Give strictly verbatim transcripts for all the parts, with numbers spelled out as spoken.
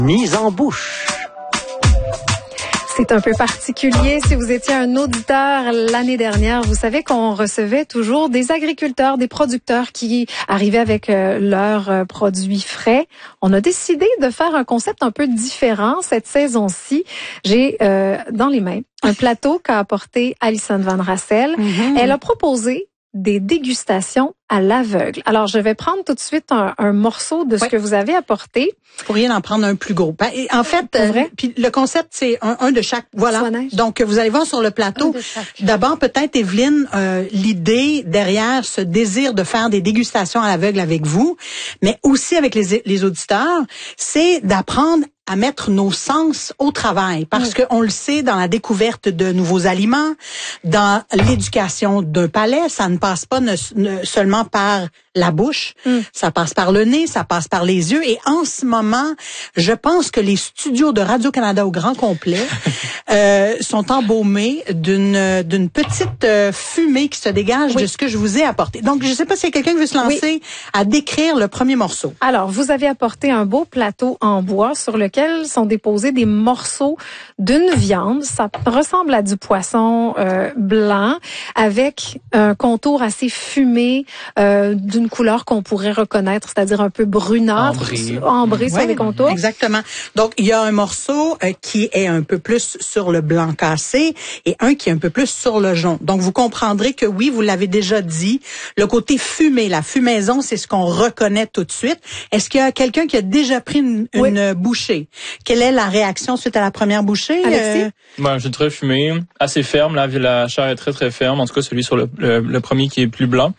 Mise en bouche. C'est un peu particulier. Si vous étiez un auditeur l'année dernière, vous savez qu'on recevait toujours des agriculteurs, des producteurs qui arrivaient avec euh, leurs euh, produits frais. On a décidé de faire un concept un peu différent cette saison-ci. J'ai euh, dans les mains un plateau qu'a apporté Alison Van Rassel. Mm-hmm. Elle a proposé des dégustations à l'aveugle. Alors, je vais prendre tout de suite un, un morceau de ce oui. que vous avez apporté. Vous pourriez en prendre un plus gros. Et en fait, euh, puis le concept, c'est un, un de chaque. Voilà. Donc, vous allez voir sur le plateau. D'abord, peut-être, Evelyne, euh, l'idée derrière ce désir de faire des dégustations à l'aveugle avec vous, mais aussi avec les, les auditeurs, c'est d'apprendre à mettre nos sens au travail. Parce oui. qu'on le sait, dans la découverte de nouveaux aliments, dans l'éducation d'un palais, ça ne passe pas ne, ne, seulement par la bouche, mm. ça passe par le nez, ça passe par les yeux. Et en ce moment, je pense que les studios de Radio-Canada au grand complet euh, sont embaumés d'une d'une petite euh, fumée qui se dégage oui. de ce que je vous ai apporté. Donc, je ne sais pas s'il y a quelqu'un qui veut se lancer oui. à décrire le premier morceau. Alors, vous avez apporté un beau plateau en bois sur lequel sont déposés des morceaux d'une viande. Ça ressemble à du poisson euh, blanc avec un contour assez fumé, euh, d'une couleur qu'on pourrait reconnaître, c'est-à-dire un peu brunâtre, ambré, ambré sur ouais, les contours. Exactement. Donc, il y a un morceau euh, qui est un peu plus sur le blanc cassé et un qui est un peu plus sur le jaune. Donc, vous comprendrez que oui, vous l'avez déjà dit, le côté fumé, la fumaison, c'est ce qu'on reconnaît tout de suite. Est-ce qu'il y a quelqu'un qui a déjà pris une, oui. une bouchée? Quelle est la réaction suite à la première bouchée? Alexis? Euh... Ben, j'ai très fumé, assez ferme, la, la chair est très très ferme, en tout cas celui sur le, le, le premier qui est plus blanc.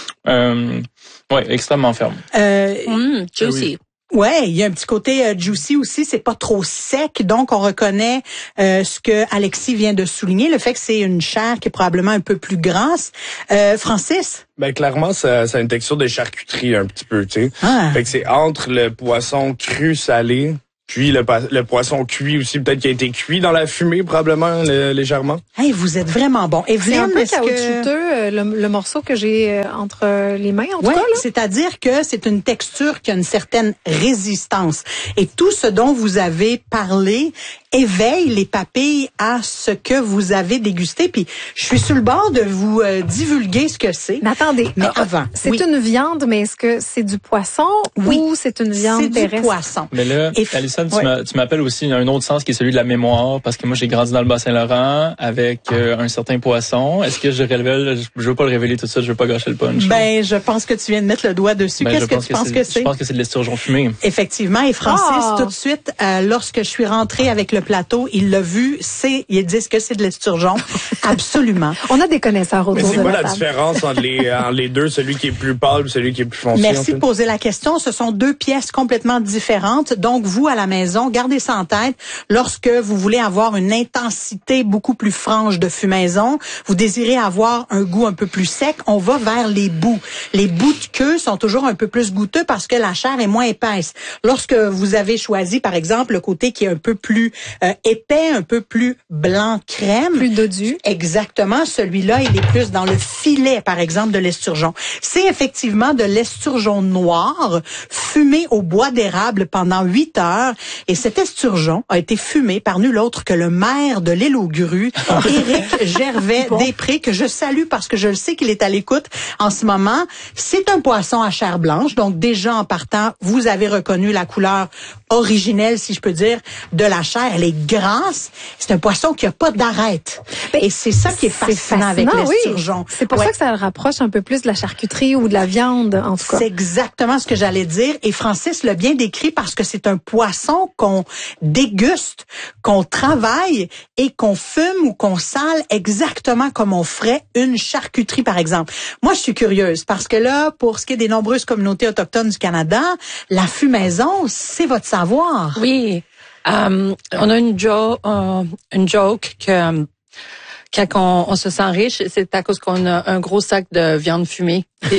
Euh, ouais, extrêmement ferme. Euh, mmh, juicy. Oui. Ouais, il y a un petit côté euh, juicy aussi, c'est pas trop sec, donc on reconnaît euh, ce que Alexis vient de souligner, le fait que c'est une chair qui est probablement un peu plus grasse. Euh, Francis? Ben clairement, ça, ça a une texture de charcuterie un petit peu, tu sais. Ah. Fait que c'est entre le poisson cru salé. Puis le, le poisson cuit aussi, peut-être qu'il a été cuit dans la fumée, probablement, le, légèrement. Hey, vous êtes vraiment bon. Et c'est un peu caoutchouteux, que... le, le morceau que j'ai entre les mains, en tout ouais, cas. Là. C'est-à-dire que c'est une texture qui a une certaine résistance. Et tout ce dont vous avez parlé éveille les papilles à ce que vous avez dégusté. Puis je suis sur le bord de vous euh, divulguer ce que c'est. Mais attendez, mais avant. C'est oui. une viande, mais est-ce que c'est du poisson oui. ou c'est une viande c'est terrestre? C'est du poisson. Mais là, Et Alison, tu, ouais. tu m'appelles aussi un autre sens qui est celui de la mémoire, parce que moi j'ai grandi dans le Bas-Saint-Laurent avec euh, un certain poisson. Est-ce que je révèle, je veux pas le révéler tout de suite, je veux pas gâcher le punch. Ben, je pense que tu viens de mettre le doigt dessus. Ben, Qu'est-ce que tu que penses que c'est? Je pense que c'est de l'esturgeon fumé. Effectivement. Et Francis, oh. tout de suite, euh, lorsque je suis rentrée avec le plateau, il l'a vu, c'est, il dit que c'est de l'esturgeon. Absolument. On a des connaisseurs autour de la table. Mais c'est quoi la différence entre les, entre les deux, celui qui est plus pâle et celui qui est plus foncé? Merci de poser la question. Ce sont deux pièces complètement différentes. Donc, vous, à la maison, gardez ça en tête. Lorsque vous voulez avoir une intensité beaucoup plus franche de fumaison, vous désirez avoir un goût un peu plus sec, on va vers les bouts. Les bouts de queue sont toujours un peu plus goûteux parce que la chair est moins épaisse. Lorsque vous avez choisi, par exemple, le côté qui est un peu plus euh, épais, un peu plus blanc crème. Plus dodu. Exactement. Celui-là, il est plus dans le filet, par exemple, de l'esturgeon. C'est effectivement de l'esturgeon noir fumé au bois d'érable pendant huit heures. Et cet esturgeon a été fumé par nul autre que le maire de l'île aux Grues, Éric Gervais-Després, que je salue parce que je le sais qu'il est à l'écoute en ce moment. C'est un poisson à chair blanche. Donc, déjà en partant, vous avez reconnu la couleur originelle, si je peux dire, de la chair. Elle est grasse. C'est un poisson qui a pas d'arête. Et c'est ça qui est fascinant, fascinant avec l'esturgeon. Oui. C'est pour ouais. ça que ça le rapproche un peu plus de la charcuterie ou de la viande, en tout cas. C'est exactement ce que j'allais dire. Et Francis l'a bien décrit parce que c'est un poisson qu'on déguste, qu'on travaille et qu'on fume ou qu'on sale exactement comme on ferait une charcuterie, par exemple. Moi, je suis curieuse parce que là, pour ce qui est des nombreuses communautés autochtones du Canada, la fumaison, c'est votre savoir. Oui. Um, on a une, jo- uh, une joke que quand on, on se sent riche, c'est à cause qu'on a un gros sac de viande fumée. Puis,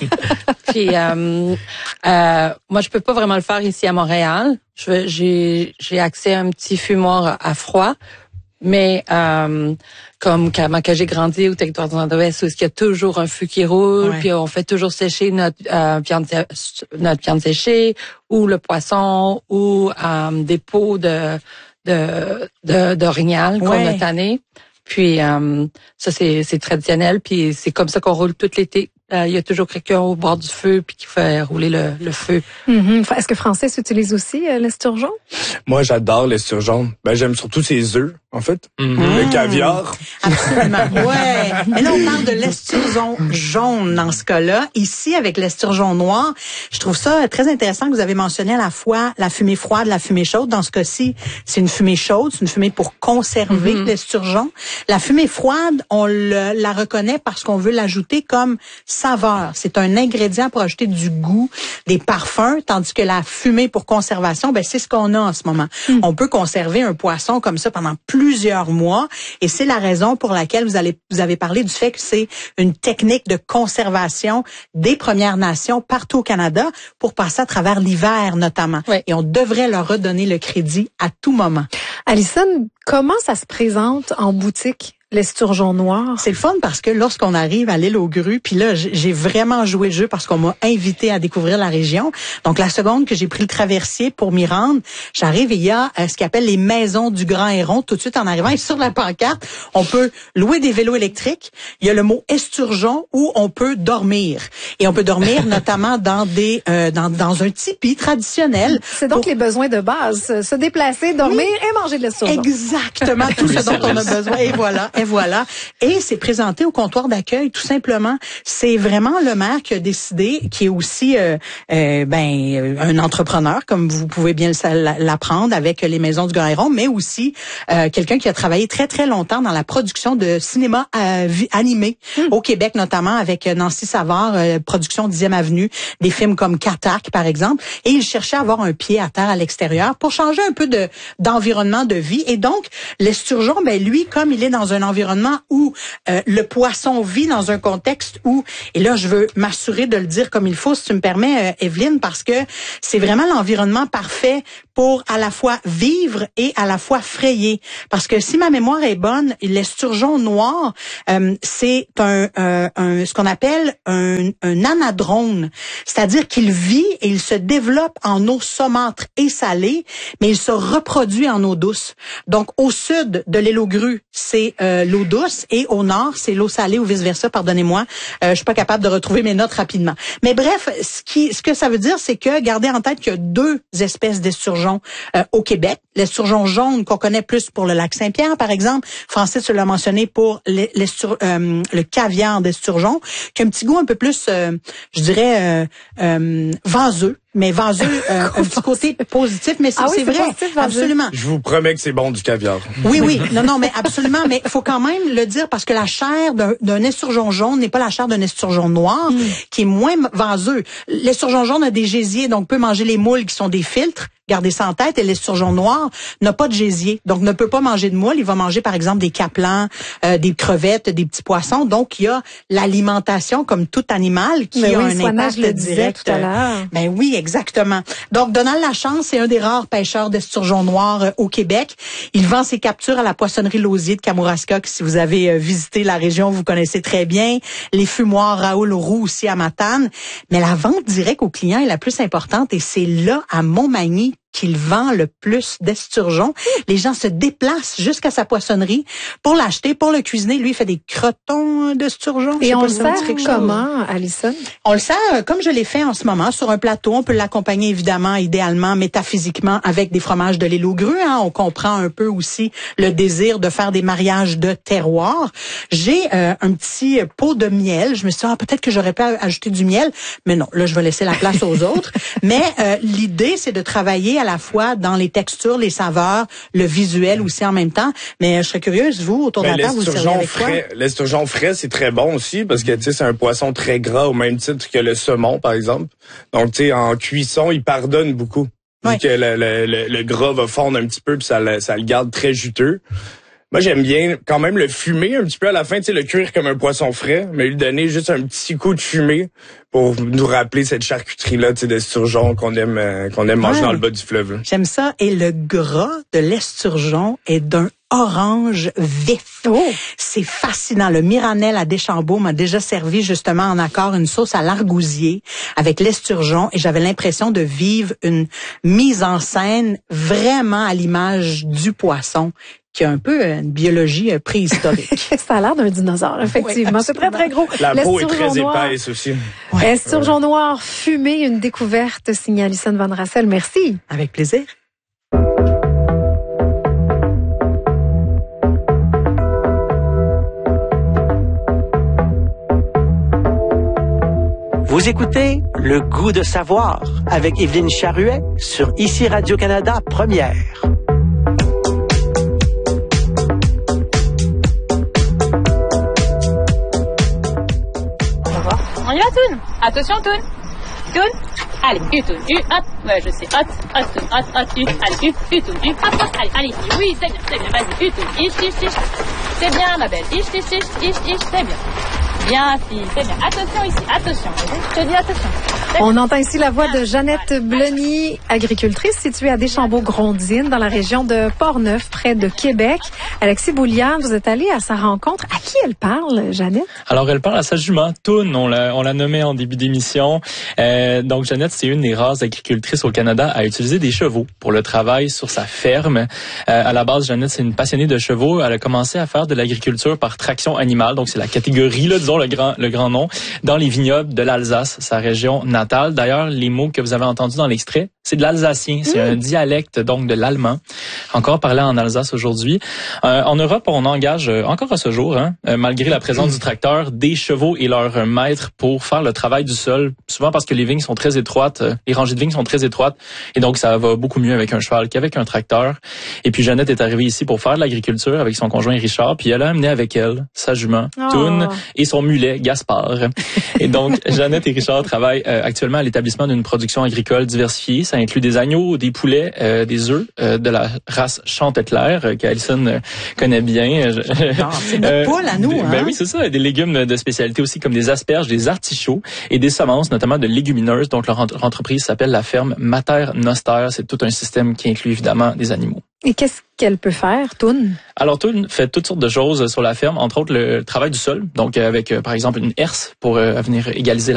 puis um, euh, moi, je peux pas vraiment le faire ici à Montréal. Je, j'ai, j'ai accès à un petit fumoir à froid. Mais euh, comme quand, quand j'ai grandi au territoire du Nord-Ouest, où il y a toujours un feu qui roule, ouais. Puis on fait toujours sécher notre euh, viande notre viande séchée ou le poisson ou euh, des pots de de de d'orignal ouais. Qu'on a tanné. Puis euh, ça c'est c'est traditionnel, puis c'est comme ça qu'on roule tout l'été. Euh, il y a toujours quelqu'un au bord du feu puis qui fait rouler le, le feu. Mm-hmm. Est-ce que Francis utilise aussi euh, l'esturgeon? Moi, j'adore l'esturgeon. Ben j'aime surtout ses œufs, en fait. Mm-hmm. Le caviar. Absolument. Ouais. Mais là, on parle de l'esturgeon jaune dans ce cas-là. Ici, avec l'esturgeon noir, je trouve ça très intéressant que vous avez mentionné à la fois la fumée froide, la fumée chaude. Dans ce cas-ci, c'est une fumée chaude, c'est une fumée pour conserver mm-hmm. l'esturgeon. La fumée froide, on le, la reconnaît parce qu'on veut l'ajouter comme saveur. C'est un ingrédient pour ajouter du goût, des parfums, tandis que la fumée pour conservation, ben c'est ce qu'on a en ce moment. Mm. On peut conserver un poisson comme ça pendant plusieurs mois, et c'est la raison pour laquelle vous allez vous avez parlé du fait que c'est une technique de conservation des Premières Nations partout au Canada pour passer à travers l'hiver notamment. Oui. Et on devrait leur redonner le crédit à tout moment. Alison, comment ça se présente en boutique? L'esturgeon noir. C'est le fun parce que lorsqu'on arrive à l'île aux Grues, puis là, j'ai vraiment joué le jeu parce qu'on m'a invité à découvrir la région. Donc, la seconde que j'ai pris le traversier pour m'y rendre, j'arrive et il y a euh, ce qu'on appelle les maisons du Grand Héron. Tout de suite en arrivant, et sur la pancarte, on peut louer des vélos électriques. Il y a le mot esturgeon où on peut dormir. Et on peut dormir notamment dans des euh, dans, dans un tipi traditionnel. C'est donc pour... les besoins de base. Se déplacer, dormir oui. Et manger de l'esturgeon. Exactement. Tout ce dont on a besoin. Et voilà. Et voilà. Et c'est présenté au comptoir d'accueil, tout simplement. C'est vraiment le maire qui a décidé, qui est aussi euh, euh, ben un entrepreneur, comme vous pouvez bien l'apprendre avec les Maisons du Grand Héron, mais aussi euh, quelqu'un qui a travaillé très, très longtemps dans la production de cinéma euh, animé mmh. au Québec, notamment avec Nancy Savard, euh, production dixième Avenue, des films comme Katak, par exemple. Et il cherchait à avoir un pied à terre à l'extérieur pour changer un peu de d'environnement de vie. Et donc, l'esturgeon, ben lui, comme il est dans un environnement où euh, le poisson vit dans un contexte où, et là je veux m'assurer de le dire comme il faut si tu me permets euh, Evelyne, parce que c'est vraiment l'environnement parfait pour à la fois vivre et à la fois frayer. Parce que si ma mémoire est bonne, l'esturgeon noir, euh, c'est un, euh, un ce qu'on appelle un, un anadrone, c'est-à-dire qu'il vit et il se développe en eau saumâtre et salée, mais il se reproduit en eau douce. Donc au sud de l'île aux Grues, c'est euh, l'eau douce, et au nord, c'est l'eau salée ou vice-versa, pardonnez-moi. Euh, je suis pas capable de retrouver mes notes rapidement. Mais bref, ce qui ce que ça veut dire, c'est que gardez en tête qu'il y a deux espèces d'esturgeons euh, au Québec. L'esturgeon jaune qu'on connaît plus pour le lac Saint-Pierre, par exemple. Francis l'a mentionné pour l'estur, euh, le caviar d'esturgeon, qui a un petit goût un peu plus, euh, je dirais, euh, euh, vaseux. Mais vaseux, euh, un petit côté positif, mais c'est, ah oui, c'est, c'est vrai, positif, absolument. Je vous promets que c'est bon du caviar. Oui, oui, non, non, mais absolument, mais il faut quand même le dire parce que la chair d'un, d'un esturgeon jaune n'est pas la chair d'un esturgeon noir, mm. qui est moins vaseux. L'esturgeon jaune a des gésiers, donc peut manger les moules qui sont des filtres. Gardez ça en tête, et l'esturgeon noir n'a pas de gésier, donc ne peut pas manger de moules. Il va manger, par exemple, des caplans, euh, des crevettes, des petits poissons. Donc, il y a l'alimentation comme tout animal qui mais a oui, un impact le direct. Tout à l'heure. Ben oui, exactement. Donc, Donald Lachance, c'est un des rares pêcheurs d'esturgeon noir euh, au Québec. Il vend ses captures à la poissonnerie Lausier de Kamouraska, que si vous avez euh, visité la région, vous connaissez très bien. Les fumoirs Raoul Roux aussi à Matane. Mais la vente directe aux clients est la plus importante, et c'est là, à Montmagny, qu'il vend le plus d'esturgeons. Les gens se déplacent jusqu'à sa poissonnerie pour l'acheter, pour le cuisiner. Lui, il fait des crotons d'esturgeons. Et on le sert comment, Alison? On le sert comme je l'ai fait en ce moment, sur un plateau. On peut l'accompagner évidemment, idéalement, métaphysiquement, avec des fromages de l'île aux Grues. Hein. On comprend un peu aussi le désir de faire des mariages de terroir. J'ai euh, un petit pot de miel. Je me suis dit, ah, peut-être que j'aurais pu ajouter du miel. Mais non, là, je vais laisser la place aux autres. Mais euh, l'idée, c'est de travailler à la fois dans les textures, les saveurs, le visuel aussi en même temps. Mais je serais curieuse, vous, autour ben, de la table, vous servez avec frais, quoi? L'esturgeon frais, c'est très bon aussi parce que, tu sais, c'est un poisson très gras au même titre que le saumon, par exemple. Donc, tu sais, en cuisson, il pardonne beaucoup. Ouais. Vu que le, le, le, le gras va fondre un petit peu puis ça le, ça le garde très juteux. Moi, j'aime bien quand même le fumer un petit peu à la fin, tu sais, le cuire comme un poisson frais, mais lui donner juste un petit coup de fumée pour nous rappeler cette charcuterie-là, tu sais, d'esturgeon qu'on aime, euh, qu'on aime manger ouais. dans le bas du fleuve. J'aime ça. Et le gras de l'esturgeon est d'un orange vif. Oh. C'est fascinant. Le Miranel à Deschambault m'a déjà servi justement en accord une sauce à l'argousier avec l'esturgeon et j'avais l'impression de vivre une mise en scène vraiment à l'image du poisson, qui a un peu une biologie préhistorique. Ça a l'air d'un dinosaure, effectivement. Oui, c'est très, très gros. La peau est très noir, épaisse aussi. Ouais. Esturgeon ouais. noir fumé, une découverte signée Alison Van Rassel. Merci. Avec plaisir. Vous écoutez Le goût de savoir avec Évelyne Charruet sur Ici Radio-Canada Première. On y va, Toon. Attention, Toon. Toon. Allez, U, Toon, U, hop. Ouais, je sais, hop, hop, Toon, hop, hop, U. Allez, U, U, Toon, U, hop, hop. Allez, allez, oui, c'est bien, c'est bien. Vas-y, U, Toon, ish, ish, ish. C'est bien, ma belle. Ish, ish, ish, ish, ish, c'est bien. Bien, fille, c'est bien. Attention ici, attention. Je te dis attention. On entend ici la voix de Jeannette Bleny, agricultrice située à Deschambault-Grondines, dans la région de Portneuf, près de Québec. Alexis Boulian, vous êtes allé à sa rencontre. À qui elle parle, Jeannette? Alors, elle parle à sa jument, Toon. On l'a, on l'a nommée en début d'émission. Euh, donc, Jeannette, c'est une des rares agricultrices au Canada à utiliser des chevaux pour le travail sur sa ferme. Euh, à la base, Jeannette, c'est une passionnée de chevaux. Elle a commencé à faire de l'agriculture par traction animale. Donc, c'est la catégorie, là, disons, le grand, le grand nom, dans les vignobles de l'Alsace, sa région natale. D'ailleurs, les mots que vous avez entendus dans l'extrait, c'est de l'alsacien. C'est mmh. un dialecte, donc, de l'allemand. Encore parlé en Alsace aujourd'hui. Euh, en Europe, on engage euh, encore à ce jour, hein, euh, malgré la présence mmh. du tracteur, des chevaux et leurs maîtres pour faire le travail du sol. Souvent parce que les vignes sont très étroites, euh, les rangées de vignes sont très étroites. Et donc, ça va beaucoup mieux avec un cheval qu'avec un tracteur. Et puis, Jeannette est arrivée ici pour faire de l'agriculture avec son conjoint Richard. Puis, elle a amené avec elle sa jument, oh. Toon, et son mulet, Gaspard. Et donc, Jeannette et Richard travaillent euh, actuellement à l'établissement d'une production agricole diversifiée. Ça inclut des agneaux, des poulets, euh, des œufs euh, de la race Chantecaire, euh, qu'Alison euh, connaît bien. Non, c'est notre poil à nous. Des, hein? Ben oui, c'est ça. Des légumes de spécialité aussi comme des asperges, des artichauts et des semences, notamment de légumineuses. Donc, leur entreprise s'appelle la ferme Mater Noster. C'est tout un système qui inclut évidemment des animaux. Et qu'est-ce qu'elle peut faire, Toon? Alors, Toon fait toutes sortes de choses sur la ferme, entre autres le travail du sol. Donc, avec, par exemple, une herse pour euh, venir égaliser la